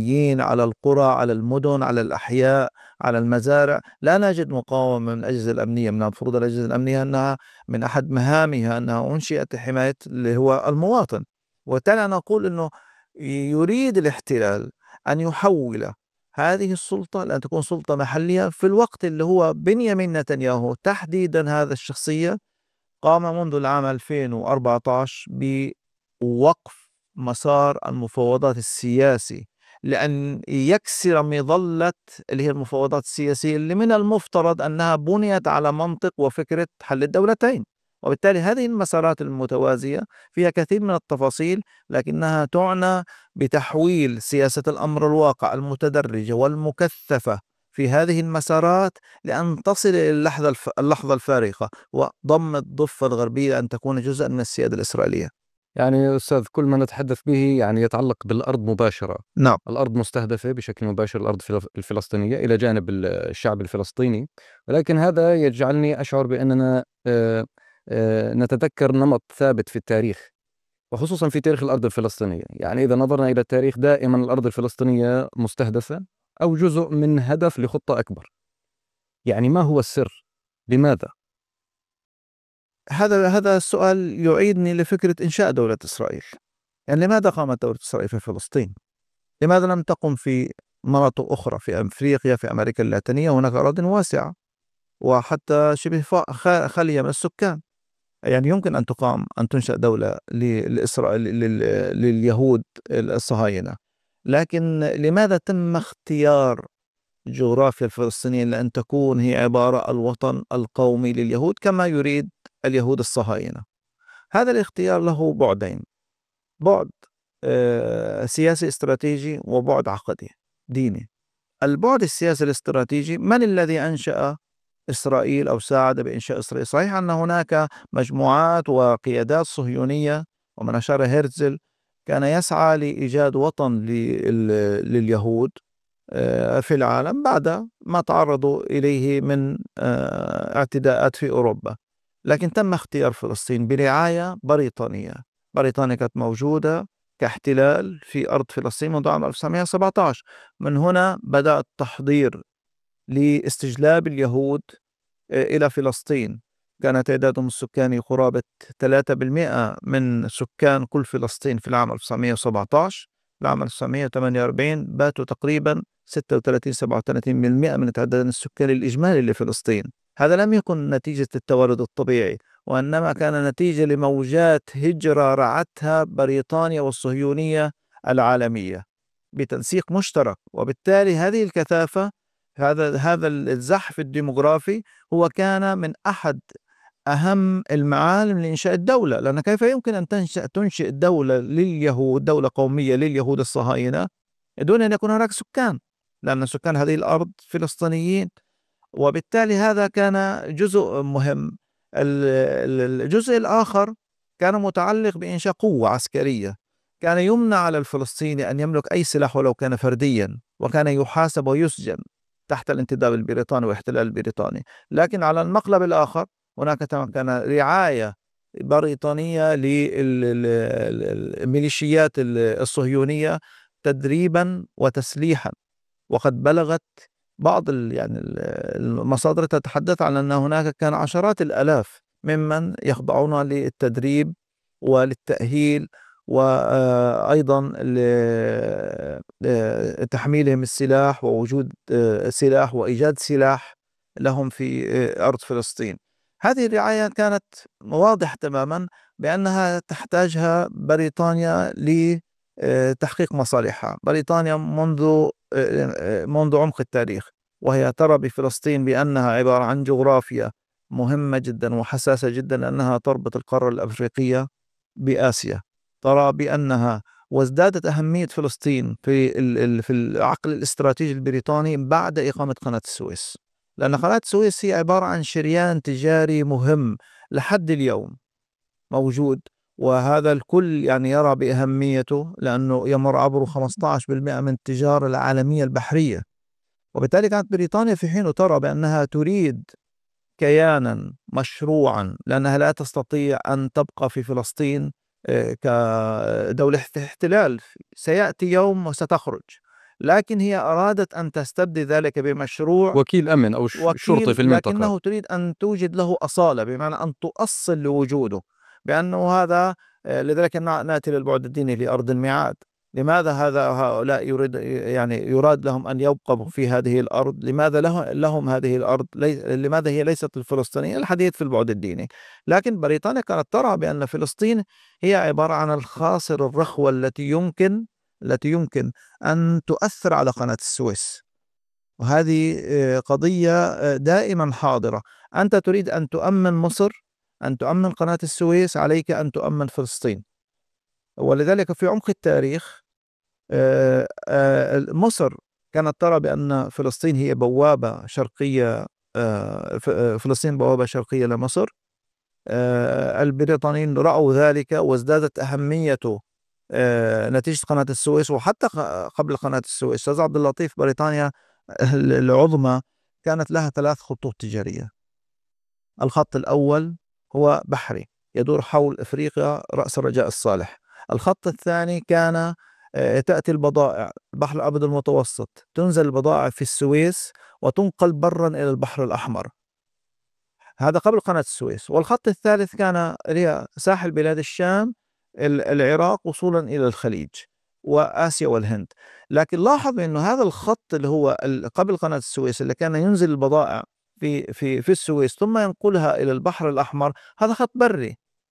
الفلسطينيين على القرى، على المدن، على الأحياء، على المزارع. لا نجد مقاومة من الأجهزة الأمنية. من المفروض الأجهزة الأمنية أنها من أحد مهامها أنها أنشئت لحماية اللي هو المواطن. وبالتالي أنا أقول أنه يريد الاحتلال أن يحول هذه السلطة لأن تكون سلطة محلية في الوقت اللي هو بنيامين نتنياهو تحديدا هذا الشخصية قام منذ العام 2014 بوقف مسار المفاوضات السياسي لأن يكسر مظلة اللي هي المفاوضات السياسية اللي من المفترض أنها بنيت على منطق وفكرة حل الدولتين. وبالتالي هذه المسارات المتوازية فيها كثير من التفاصيل، لكنها تعنى بتحويل سياسة الأمر الواقع المتدرجة والمكثفة في هذه المسارات لأن تصل إلى اللحظة الفارقة وضم الضفة الغربية أن تكون جزءا من السيادة الإسرائيلية. يعني أستاذ، كل ما نتحدث به يعني يتعلق بالأرض مباشرة. نعم. الأرض مستهدفة بشكل مباشر، الأرض الفلسطينية إلى جانب الشعب الفلسطيني. ولكن هذا يجعلني أشعر بأننا نتذكر نمط ثابت في التاريخ، وخصوصا في تاريخ الأرض الفلسطينية. يعني إذا نظرنا إلى التاريخ دائما الأرض الفلسطينية مستهدفة أو جزء من هدف لخطة أكبر. يعني ما هو السر؟ لماذا؟ هذا السؤال يعيدني لفكرة إنشاء دولة إسرائيل. يعني لماذا قامت دولة إسرائيل في فلسطين؟ لماذا لم تقم في مناطق أخرى في أفريقيا، في أمريكا اللاتينية؟ هناك أراضٍ واسعة وحتى شبه خالية من السكان. يعني يمكن أن تنشأ دولة لإسرائيل لليهود الصهاينة. لكن لماذا تم اختيار الجغرافيا الفلسطينية لأن تكون هي عبارة الوطن القومي لليهود كما يريد اليهود الصهاينة؟ هذا الاختيار له بعدين: بعد سياسي استراتيجي وبعد عقدي ديني. البعد السياسي الاستراتيجي: من الذي أنشأ إسرائيل أو ساعد بإنشاء إسرائيل؟ صحيح أن هناك مجموعات وقيادات صهيونية، ومن أشار هيرتزل كان يسعى لإيجاد وطن لليهود في العالم بعد ما تعرضوا إليه من اعتداءات في أوروبا. لكن تم اختيار فلسطين برعاية بريطانية. بريطانيا كانت موجودة كاحتلال في أرض فلسطين منذ عام 1917. من هنا بدأ التحضير لاستجلاب اليهود إلى فلسطين. كان تعدادهم السكاني قرابة 3% من سكان كل فلسطين في العام 1917. في العام 1948 باتوا تقريبا 36-37% من التعداد السكاني الإجمالي لفلسطين. هذا لم يكن نتيجة التوارد الطبيعي، وإنما كان نتيجة لموجات هجرة رعتها بريطانيا والصهيونية العالمية بتنسيق مشترك. وبالتالي هذه الكثافة، هذا الزحف الديموغرافي هو كان من أحد أهم المعالم لإنشاء الدولة. لأن كيف يمكن أن تنشئ دولة لليهود، دولة قومية لليهود الصهاينة، دون أن يكون هناك سكان؟ لأن سكان هذه الأرض فلسطينيين. وبالتالي هذا كان جزء مهم. الجزء الآخر كان متعلق بإنشاء قوة عسكرية. كان يمنع على الفلسطيني أن يملك أي سلاح ولو كان فرديا، وكان يحاسب ويسجن تحت الانتداب البريطاني والاحتلال البريطاني. لكن على المقلب الآخر هناك كان رعاية بريطانية للميليشيات الصهيونية تدريبا وتسليحا. وقد بلغت بعض يعني المصادر تتحدث عن أن هناك كان عشرات الآلاف ممن يخضعون للتدريب وللتأهيل وأيضا لتحميلهم السلاح ووجود سلاح وإيجاد سلاح لهم في أرض فلسطين. هذه الرعاية كانت واضح تماما بأنها تحتاجها بريطانيا لتحقيق مصالحها. بريطانيا منذ عمق التاريخ وهي ترى بفلسطين بأنها عبارة عن جغرافيا مهمة جدا وحساسة جدا، لأنها تربط القارة الأفريقية بآسيا. ترى بأنها وازدادت أهمية فلسطين في العقل الاستراتيجي البريطاني بعد إقامة قناة السويس. لأن قناة السويس هي عبارة عن شريان تجاري مهم لحد اليوم موجود، وهذا الكل يعني يرى بأهميته لأنه يمر عبره 15% من التجارة العالمية البحرية. وبالتالي كانت بريطانيا في حين ترى بأنها تريد كيانا مشروعا، لأنها لا تستطيع أن تبقى في فلسطين كدولة احتلال. سيأتي يوم وستخرج. لكن هي أرادت أن تستبدل ذلك بمشروع وكيل أمن أو شرطي في وكيل، المنطقة. لكنه تريد أن توجد له أصالة، بمعنى أن تؤصل لوجوده، بأنه هذا لذلك نأتي للبعد الديني لأرض الميعاد. لماذا هؤلاء يراد لهم أن يبقوا في هذه الأرض؟ لماذا لهم هذه الأرض؟ لماذا هي ليست الفلسطينية؟ الحديث في البعد الديني. لكن بريطانيا كانت ترى بأن فلسطين هي عبارة عن الخاصر الرخوة التي يمكن أن تؤثر على قناة السويس. وهذه قضية دائما حاضرة. أنت تريد أن تؤمن مصر، أن تؤمن قناة السويس، عليك أن تؤمن فلسطين. ولذلك في عمق التاريخ مصر كانت ترى بأن فلسطين هي بوابة شرقية، فلسطين بوابة شرقية لمصر. البريطانيين رأوا ذلك وازدادت أهميته نتيجة قناة السويس. وحتى قبل قناة السويس، أستاذ عبد اللطيف، بريطانيا العظمى كانت لها 3 خطوط تجارية. الخط الأول هو بحري يدور حول إفريقيا رأس الرجاء الصالح. الخط الثاني كان تأتي البضائع البحر الأبيض المتوسط، تنزل البضائع في السويس وتنقل برا إلى البحر الأحمر. هذا قبل قناة السويس. والخط الثالث كان ساحل بلاد الشام، العراق، وصولا إلى الخليج وآسيا والهند. لكن لاحظ أنه هذا الخط اللي هو قبل قناة السويس، اللي كان ينزل البضائع في السويس ثم ينقلها إلى البحر الأحمر، هذا خط بري.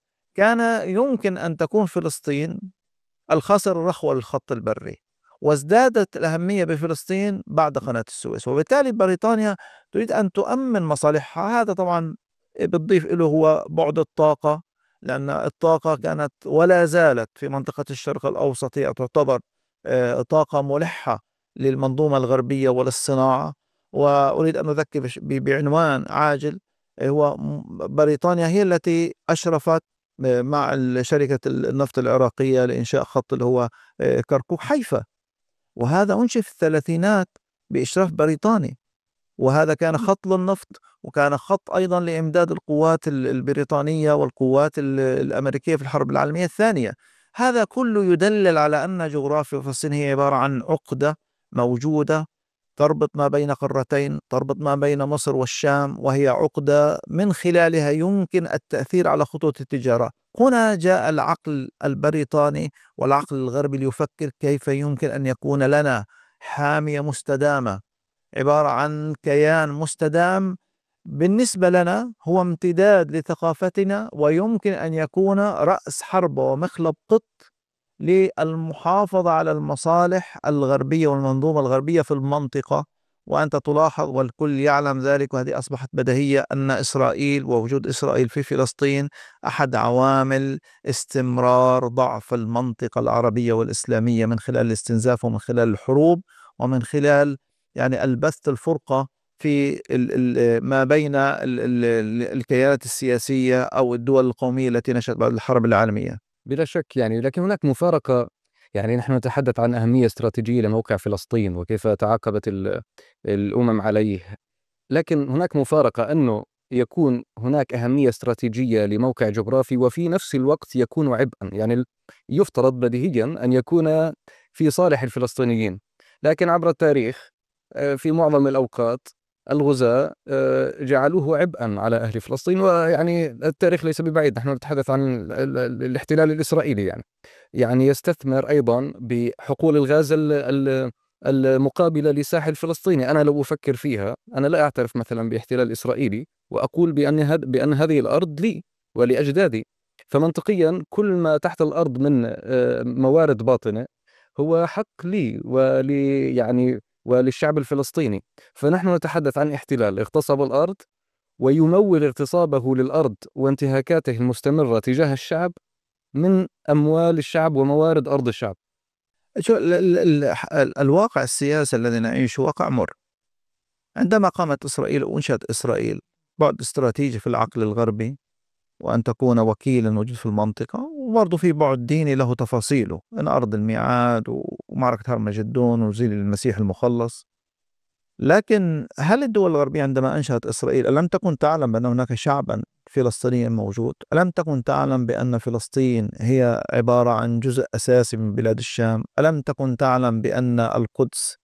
كان يمكن أن تكون فلسطين الخاصر الرخوة للخط البري، وازدادت الأهمية بفلسطين بعد قناة السويس. وبالتالي بريطانيا تريد أن تؤمن مصالحها. هذا طبعا بتضيف له هو بعد الطاقة، لأن الطاقة كانت ولا زالت في منطقة الشرق الأوسط هي تعتبر طاقة ملحة للمنظومة الغربية وللصناعة. وأريد أن أذكر بعنوان عاجل، هو بريطانيا هي التي أشرفت مع شركة النفط العراقية لإنشاء خط اللي هو كركوك حيفا، وهذا أنشئ في الثلاثينات بإشراف بريطاني. وهذا كان خط للنفط، وكان خط أيضا لإمداد القوات البريطانية والقوات الأمريكية في الحرب العالمية الثانية. هذا كله يدلل على أن جغرافيا فلسطين هي عبارة عن عقدة موجودة تربط ما بين قارتين، تربط ما بين مصر والشام، وهي عقدة من خلالها يمكن التأثير على خطوط التجارة. هنا جاء العقل البريطاني والعقل الغربي ليفكر كيف يمكن أن يكون لنا حامية مستدامة، عبارة عن كيان مستدام بالنسبة لنا هو امتداد لثقافتنا، ويمكن أن يكون رأس حربة ومخلب قط للمحافظة على المصالح الغربية والمنظومة الغربية في المنطقة. وأنت تلاحظ والكل يعلم ذلك، وهذه أصبحت بديهية، أن إسرائيل ووجود إسرائيل في فلسطين أحد عوامل استمرار ضعف المنطقة العربية والإسلامية، من خلال الاستنزاف ومن خلال الحروب ومن خلال البث الفرقة في ما بين الكيانات السياسية أو الدول القومية التي نشأت بعد الحرب العالمية. بلا شك يعني، لكن هناك مفارقة. يعني نحن نتحدث عن أهمية استراتيجية لموقع فلسطين وكيف تعاقبت الأمم عليه، لكن هناك مفارقة أنه يكون هناك أهمية استراتيجية لموقع جغرافي وفي نفس الوقت يكون عبئا. يعني يفترض بديهيا أن يكون في صالح الفلسطينيين، لكن عبر التاريخ في معظم الأوقات الغزاة جعلوه عبئا على أهل فلسطين. ويعني التاريخ ليس ببعيد، نحن نتحدث عن الاحتلال الإسرائيلي. يعني يستثمر أيضا بحقول الغاز المقابلة للساحل الفلسطيني. أنا لو أفكر فيها، أنا لا أعترف مثلا باحتلال إسرائيلي وأقول بأن هذه الأرض لي ولأجدادي. فمنطقيا كل ما تحت الأرض من موارد باطنة هو حق لي وللشعب الفلسطيني. فنحن نتحدث عن احتلال اغتصب الأرض ويمول اغتصابه للأرض وانتهاكاته المستمرة تجاه الشعب من أموال الشعب وموارد أرض الشعب. الواقع السياسي الذي نعيشه واقع مر. عندما قامت إسرائيل وأنشأت إسرائيل، بعد استراتيجي في العقل الغربي، وأن تكون وكيلا موجود في المنطقة، وبرضه في بعد ديني له تفاصيله، من أرض الميعاد ومعركة هرمجدون ونزول المسيح المخلص. لكن هل الدول الغربية عندما أنشأت إسرائيل ألم تكن تعلم بأن هناك شعبا فلسطيني موجود. ألم تكن تعلم بأن فلسطين هي عبارة عن جزء أساسي من بلاد الشام؟ ألم تكن تعلم بأن القدس